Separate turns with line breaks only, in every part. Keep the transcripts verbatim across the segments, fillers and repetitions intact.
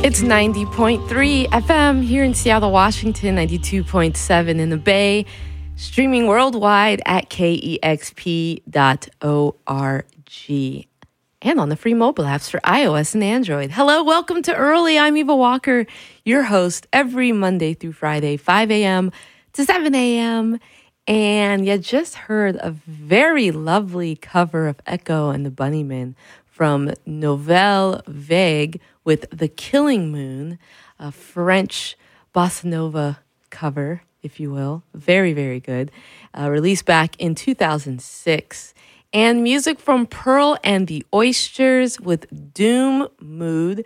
It's ninety point three F M here in Seattle, Washington, ninety-two point seven in the Bay, streaming worldwide at K E X P dot org and on the free mobile apps for iOS and Android. Hello, welcome to Early. I'm Eva Walker, your host every Monday through Friday, five a.m. to seven a.m. And you just heard a very lovely cover of Echo and the Bunnymen from Nouvelle Vague with The Killing Moon, a French bossa nova cover, if you will. Very, very good. Uh, released back in two thousand six. And music from Pearl and the Oysters with Doom Mood.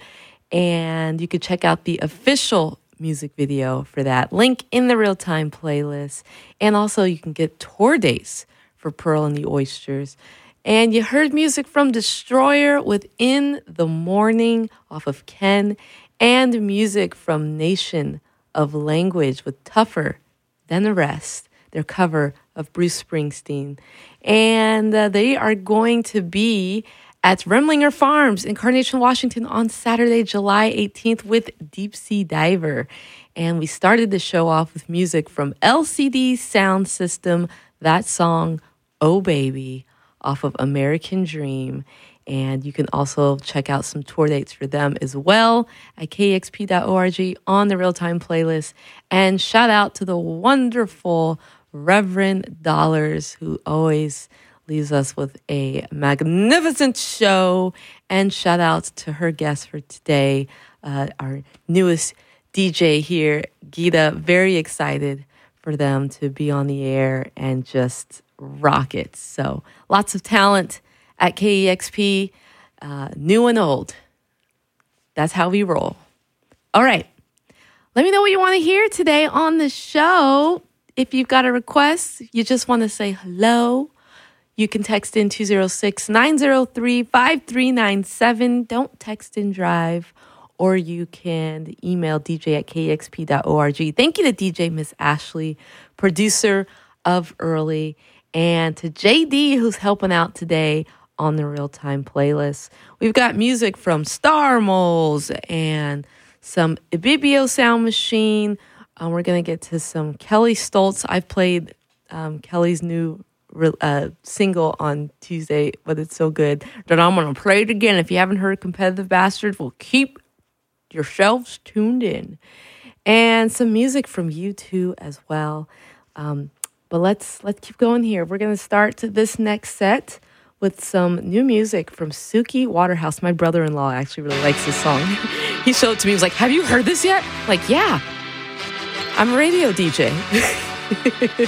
And you could check out the official music video for that. Link in the real-time playlist. And also you can get tour dates for Pearl and the Oysters. And you heard music from Destroyer with In the Morning off of Ken, and music from Nation of Language with Tougher Than the Rest, their cover of Bruce Springsteen. And uh, they are going to be at Remlinger Farms in Carnation, Washington on Saturday, July eighteenth with Deep Sea Diver. And we started the show off with music from L C D Sound System, that song, Oh Baby, off of American Dream. And you can also check out some tour dates for them as well at K E X P dot org on the real-time playlist. And shout out to the wonderful Reverend Dollars, who always leaves us with a magnificent show. And shout out to her guest for today, uh, our newest D J here, Gita. Very excited for them to be on the air and just rock it. So lots of talent at K E X P, uh, new and old. That's how we roll. All right. Let me know what you want to hear today on the show. If you've got a request, you just want to say hello, you can text in two oh six, nine oh three, five three nine seven. Don't text and drive. Or you can email D J at K E X P dot org. Thank you to D J Miss Ashley, producer of Early, and to J D, who's helping out today on the real-time playlist. We've got music from Star Moles and some Ibibio Sound Machine. Um, we're going to get to some Kelly Stoltz. I've played um, Kelly's new uh, single on Tuesday, but it's so good that I'm going to play it again. If you haven't heard Competitive Bastard, well, keep yourselves tuned in. And some music from U two as well. Um, but let's let's keep going here. We're going to start this next set with some new music from Suki Waterhouse. My brother-in-law actually really likes this song. He showed it to me. He was like, have you heard this yet? I'm like, yeah. I'm a radio D J.